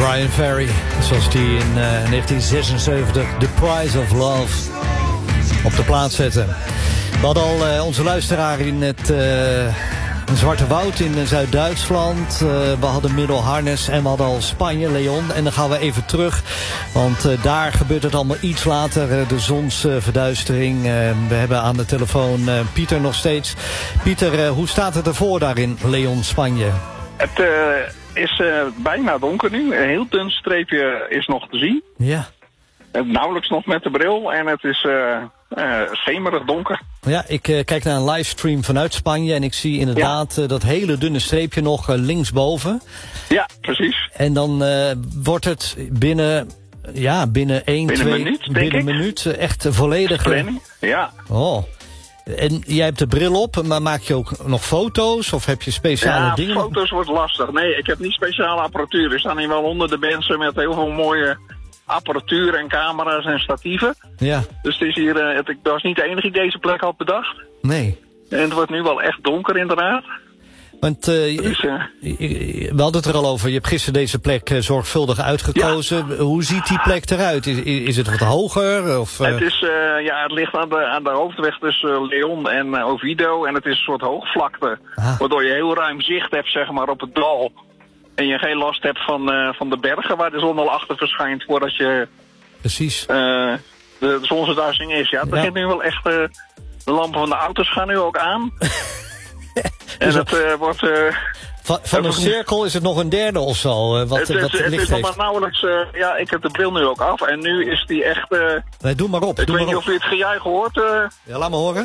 Brian Ferry, zoals die in 1976 The Price of Love op de plaats zette. We hadden al onze luisteraar in het Zwarte Woud in Zuid-Duitsland. We hadden Middelharnis en we hadden al Spanje, Leon. En dan gaan we even terug, want daar gebeurt het allemaal iets later. De zonsverduistering. We hebben aan de telefoon Pieter nog steeds. Pieter, hoe staat het ervoor daar in Leon, Spanje? Het is bijna donker nu. Een heel dun streepje is nog te zien. Ja. Nauwelijks nog met de bril en het is schemerig donker. Ja, ik kijk naar een livestream vanuit Spanje en ik zie inderdaad dat hele dunne streepje nog linksboven. Ja, precies. En dan wordt het binnen 1 minuut echt volledig. Ja. Oh. En jij hebt de bril op, maar maak je ook nog foto's of heb je speciale dingen? Ja, foto's wordt lastig. Nee, ik heb niet speciale apparatuur. Er staan hier wel honderden mensen met heel veel mooie apparatuur en camera's en statieven. Ja. Dus het is hier, ik was niet de enige die deze plek had bedacht. Nee. En het wordt nu wel echt donker inderdaad. Want we hadden het er al over, je hebt gisteren deze plek zorgvuldig uitgekozen. Ja. Hoe ziet die plek eruit? Is het wat hoger? Of, Het is, het ligt aan de hoofdweg tussen Leon en Oviedo. En het is een soort hoogvlakte. Waardoor je heel ruim zicht hebt, zeg maar, op het dal. En je geen last hebt van de bergen waar de zon al achter verschijnt voordat je precies de zonsverduistering is. Ja, het begint nu wel echt, de lampen van de auto's gaan nu ook aan. En het wordt van een cirkel is het nog een derde of zo. Het is nog maar nauwelijks. Ik heb de bril nu ook af. En nu is die echt. Nee, doe maar op. Ik weet niet of je het gejuich hoort. Ja, laat me horen.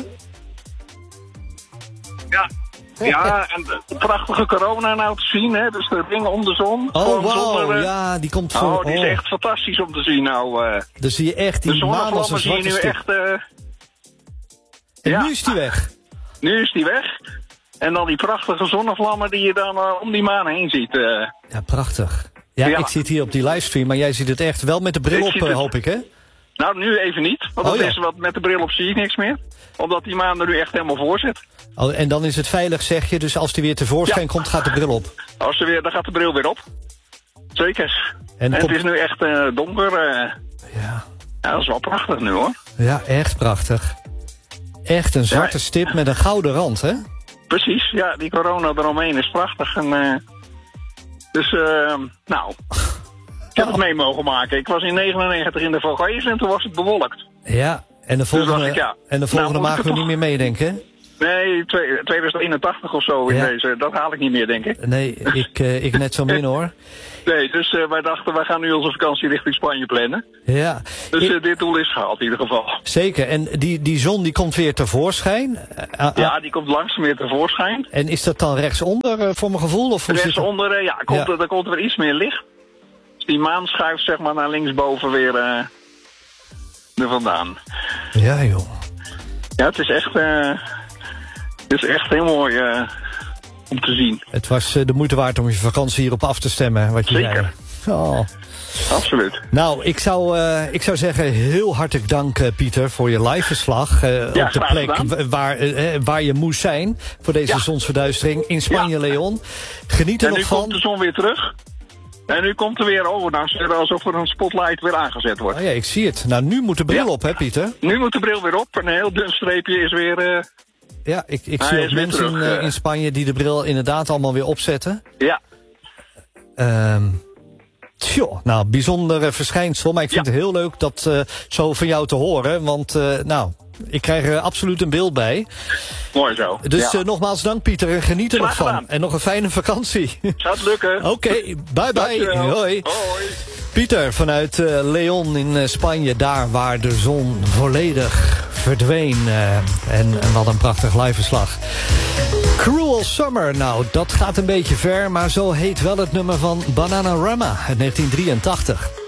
Ja. Ja, en de prachtige corona nou te zien, hè. Dus de ringen om de zon. Oh, wow, ja, die komt voor. Die is echt fantastisch om te zien nou. Dus zie je echt die maan als een zwarte stip. En nu is die weg. Nu is die weg. En dan die prachtige zonnevlammen die je dan om die maan heen ziet. Ja, prachtig. Ja, ik zit hier op die livestream, maar jij ziet het echt wel met de bril op, hoop ik, hè? Nou, nu even niet. Want met de bril op zie ik niks meer. Omdat die maan er nu echt helemaal voor zit. Oh, en dan is het veilig, zeg je. Dus als die weer tevoorschijn komt, gaat de bril op. Dan gaat de bril weer op. Zeker. En het is nu echt donker. Ja, dat is wel prachtig nu, hoor. Ja, echt prachtig. Echt een zwarte stip met een gouden rand, hè? Precies, ja. Die corona eromheen is prachtig. En, ik heb het mee mogen maken. Ik was in 1999 in de Vogezen en toen was het bewolkt. Ja, en de volgende maken we niet meer mee, denk ik, hè? Nee, 2081 of zo in deze. Dat haal ik niet meer, denk ik. Nee, ik net zo min, hoor. Nee, dus wij dachten, wij gaan nu onze vakantie richting Spanje plannen. Ja. Dus dit doel is gehaald in ieder geval. Zeker, en die zon die komt weer tevoorschijn? Ja, die komt langzaam weer tevoorschijn. En is dat dan rechtsonder, voor mijn gevoel? Of rechtsonder, er komt weer iets meer licht. Dus die maan schuift zeg maar naar linksboven weer er vandaan. Ja, joh. Ja, het is echt heel mooi om te zien. Het was de moeite waard om je vakantie hierop af te stemmen, wat je Zeker. zei. Oh. Absoluut. Nou, ik zou zeggen heel hartelijk dank, Pieter, voor je live verslag op de plek waar je moest zijn voor deze zonsverduistering in Spanje, Leon. Geniet er nog van. En nu komt de zon weer terug. En nu komt er weer, alsof er een spotlight weer aangezet wordt. Oh ja, ik zie het. Nou, nu moet de bril op, hè, Pieter? Nu moet de bril weer op. En een heel dun streepje is weer... Ja, ik zie ook mensen in Spanje die de bril inderdaad allemaal weer opzetten. Ja. Nou, bijzonder verschijnsel. Maar ik vind het heel leuk dat zo van jou te horen. Want, ik krijg er absoluut een beeld bij. Mooi zo. Dus nogmaals dank, Pieter. En geniet er nog van. En nog een fijne vakantie. Gaat lukken. Oké, bye. Hoi. Pieter vanuit Leon in Spanje. Daar waar de zon volledig verdween. En wat een prachtig liveverslag. Cruel Summer, nou, dat gaat een beetje ver. Maar zo heet wel het nummer van Bananarama uit 1983.